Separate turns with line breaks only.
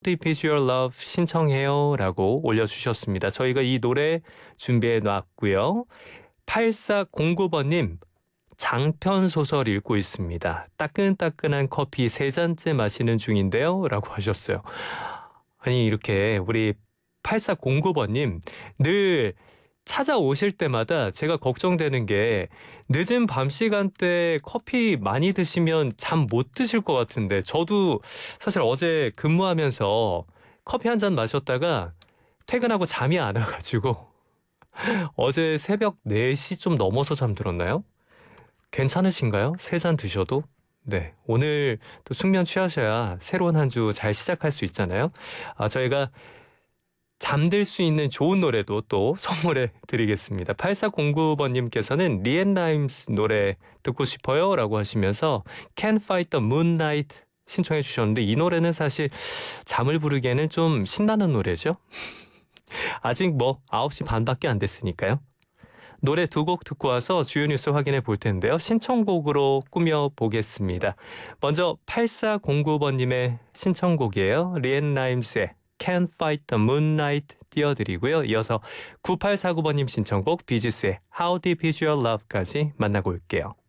Deep is your love 신청해요 라고 올려주셨습니다. 저희가 이 노래 준비해 놨고요. 8409번님 장편 소설 읽고 있습니다. 따끈따끈한 커피 3잔째 마시는 중인데요 라고 하셨어요. 아니 이렇게 우리 8409번님 늘 찾아오실 때마다 제가 걱정되는 게 늦은 밤 시간대 커피 많이 드시면 잠 못 드실 것 같은데 저도 사실 어제 근무하면서 커피 한 잔 마셨다가 퇴근하고 잠이 안 와가지고 어제 새벽 4시 좀 넘어서 잠들었나요? 괜찮으신가요? 3잔 드셔도? 네, 오늘 또 숙면 취하셔야 새로운 한 주 잘 시작할 수 있잖아요. 저희가 잠들 수 있는 좋은 노래도 또 선물해 드리겠습니다. 8409번님께서는 리앤라임스 노래 듣고 싶어요 라고 하시면서 Can't Fight the Moonlight 신청해 주셨는데 이 노래는 사실 잠을 부르기에는 좀 신나는 노래죠. 아직 뭐 9시 반밖에 안 됐으니까요. 노래 2곡 듣고 와서 주요 뉴스 확인해 볼 텐데요. 신청곡으로 꾸며보겠습니다. 먼저 8409번님의 신청곡이에요. 리앤 라임스의 Can't Fight the Moonlight 띄워드리고요. 이어서 9849번님 신청곡 비지스의 How Deep Is Your Love까지 만나고 올게요.